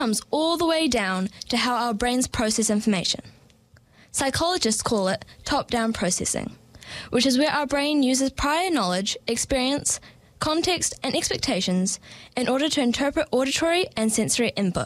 comes all the way down to how our brains process information. Psychologists call it top-down processing, which is where our brain uses prior knowledge, experience, context, and expectations in order to interpret auditory and sensory input.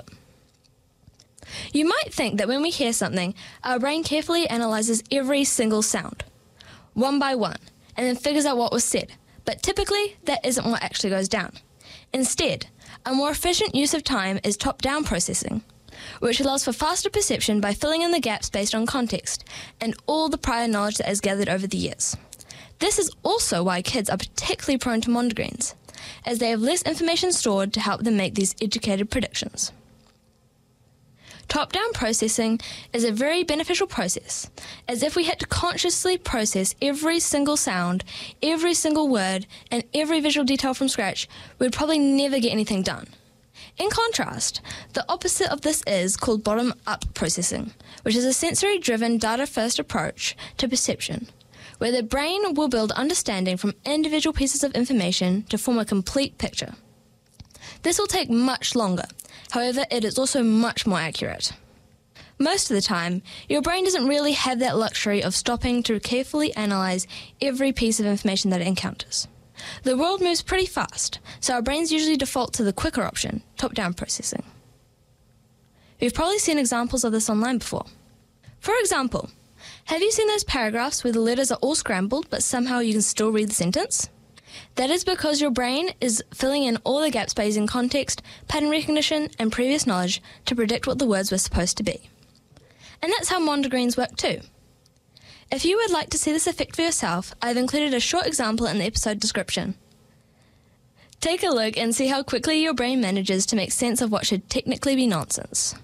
You might think that when we hear something, our brain carefully analyzes every single sound, one by one, and then figures out what was said. But typically, that isn't what actually goes down. Instead, a more efficient use of time is top-down processing, which allows for faster perception by filling in the gaps based on context and all the prior knowledge that is gathered over the years. This is also why kids are particularly prone to mondegreens, as they have less information stored to help them make these educated predictions. Top-down processing is a very beneficial process, as if we had to consciously process every single sound, every single word, and every visual detail from scratch, we'd probably never get anything done. In contrast, the opposite of this is called bottom-up processing, which is a sensory-driven, data-first approach to perception, where the brain will build understanding from individual pieces of information to form a complete picture. This will take much longer. However, it is also much more accurate. Most of the time, your brain doesn't really have that luxury of stopping to carefully analyze every piece of information that it encounters. The world moves pretty fast, so our brains usually default to the quicker option, top-down processing. You've probably seen examples of this online before. For example, have you seen those paragraphs where the letters are all scrambled, but somehow you can still read the sentence? That is because your brain is filling in all the gaps by using context, pattern recognition, and previous knowledge to predict what the words were supposed to be. And that's how mondegreens work too. If you would like to see this effect for yourself, I've included a short example in the episode description. Take a look and see how quickly your brain manages to make sense of what should technically be nonsense.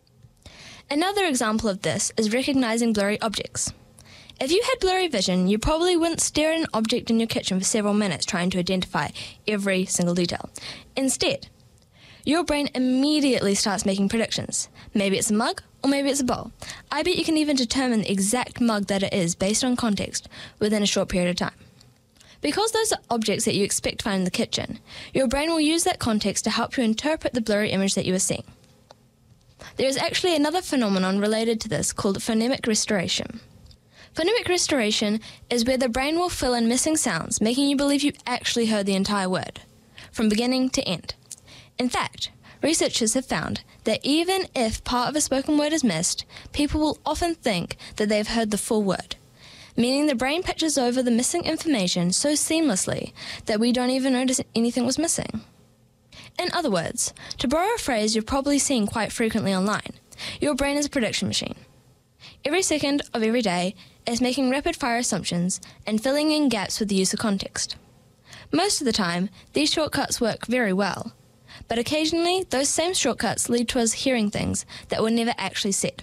Another example of this is recognizing blurry objects. If you had blurry vision, you probably wouldn't stare at an object in your kitchen for several minutes trying to identify every single detail. Instead, your brain immediately starts making predictions. Maybe it's a mug, or maybe it's a bowl. I bet you can even determine the exact mug that it is based on context within a short period of time. Because those are objects that you expect to find in the kitchen, your brain will use that context to help you interpret the blurry image that you are seeing. There is actually another phenomenon related to this called phonemic restoration. Phonemic restoration is where the brain will fill in missing sounds, making you believe you actually heard the entire word, from beginning to end. In fact, researchers have found that even if part of a spoken word is missed, people will often think that they have heard the full word, meaning the brain pictures over the missing information so seamlessly that we don't even notice anything was missing. In other words, to borrow a phrase you've probably seen quite frequently online, your brain is a prediction machine. Every second of every day is making rapid-fire assumptions and filling in gaps with the use of context. Most of the time, these shortcuts work very well, but occasionally those same shortcuts lead to us hearing things that were never actually said.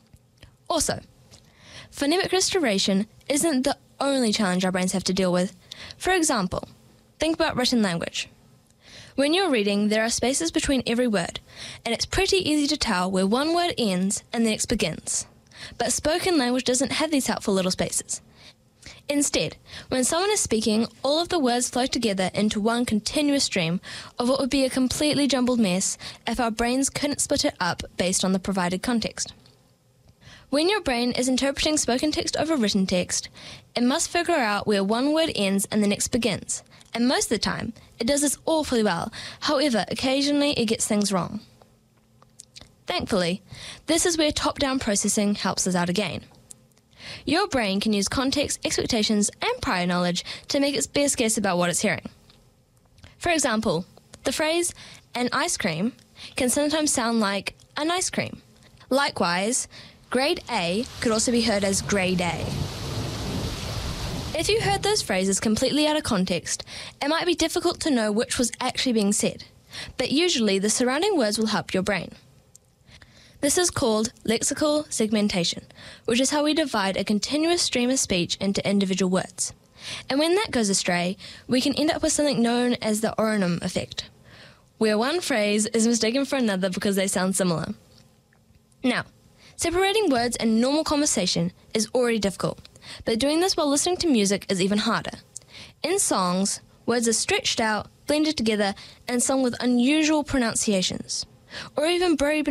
Also, phonemic restoration isn't the only challenge our brains have to deal with. For example, think about written language. When you're reading, there are spaces between every word, and it's pretty easy to tell where one word ends and the next begins. But spoken language doesn't have these helpful little spaces. Instead, when someone is speaking, all of the words flow together into one continuous stream of what would be a completely jumbled mess if our brains couldn't split it up based on the provided context. When your brain is interpreting spoken text over written text, it must figure out where one word ends and the next begins. And most of the time, it does this awfully well. However, occasionally it gets things wrong. Thankfully, this is where top-down processing helps us out again. Your brain can use context, expectations, and prior knowledge to make its best guess about what it's hearing. For example, the phrase, an ice cream, can sometimes sound like an ice cream. Likewise, grade A could also be heard as grade A. If you heard those phrases completely out of context, it might be difficult to know which was actually being said, but usually the surrounding words will help your brain. This is called lexical segmentation, which is how we divide a continuous stream of speech into individual words. And when that goes astray, we can end up with something known as the Ornum effect, where one phrase is mistaken for another because they sound similar. Now, separating words in normal conversation is already difficult, but doing this while listening to music is even harder. In songs, words are stretched out, blended together, and sung with unusual pronunciations, or even bury